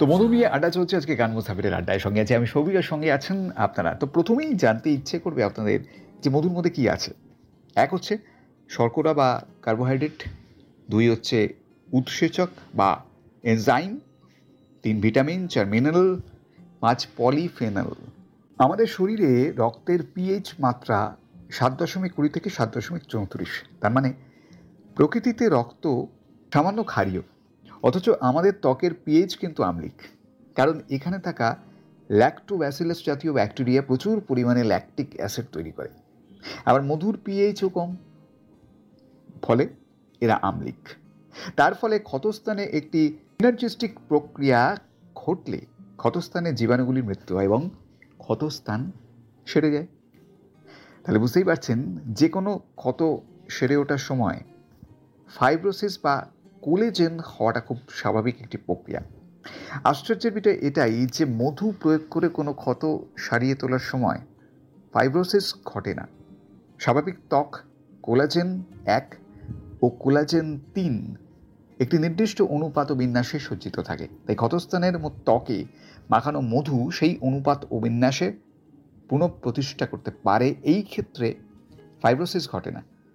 তো মধু নিয়ে আড্ডা চলছে আজকে গান মুসাফিরের আড্ডায়, সঙ্গে আছে আমি সৌভিক, আর সঙ্গে আছেন আপনারা। তো প্রথমেই জানতে ইচ্ছে করবে আপনাদের যে মধুর মধ্যে কি আছে। এক হচ্ছে শর্করা বা কার্বোহাইড্রেট, দুই হচ্ছে উৎসেচক বা এনজাইম, তিন ভিটামিন, চার মিনারেল, পাঁচ পলিফেনল। আমাদের শরীরে রক্তের পিএইচ মাত্রা 7.20 থেকে 7.34। তার মানে প্রকৃতিতে রক্ত সামান্য ক্ষারীয়, অথচ আমাদের ত্বকের পিএইচ কিন্তু আম্লিক, কারণ এখানে থাকা ল্যাক্টোব্যাসিলাস জাতীয় ব্যাকটেরিয়া প্রচুর পরিমাণে ল্যাকটিক অ্যাসিড তৈরি করে। আবার মধুর পিএইচও কম, ফলে এরা আম্লিক। তার ফলে ক্ষতস্থানে একটি সিনার্জিস্টিক প্রক্রিয়া ঘটলে ক্ষতস্থানে জীবাণুগুলির মৃত্যু হয় এবং ক্ষতস্থান সেরে যায়। তাহলে বুঝতেই পারছেন, যে কোনো ক্ষত সেরে ওঠার সময় ফাইব্রোসিস বা কোলেজেন হওয়াটা খুব স্বাভাবিক একটি প্রক্রিয়া। আশ্চর্যের বিষয় এটাই যে মধু প্রয়োগ করে কোনো ক্ষত সারিয়ে তোলার সময় ফাইব্রোসিস ঘটে না। স্বাভাবিক ত্বক কোলাজেন 1 ও কোলাজেন 3 একটি নির্দিষ্ট অনুপাত ও বিন্যাসে সজ্জিত থাকে, তাই ক্ষতস্থানের ত্বকে মাখানো মধু সেই অনুপাত ও বিন্যাসে পুনঃপ্রতিষ্ঠা করতে পারে। এই ক্ষেত্রে ফাইব্রোসিস ঘটে না।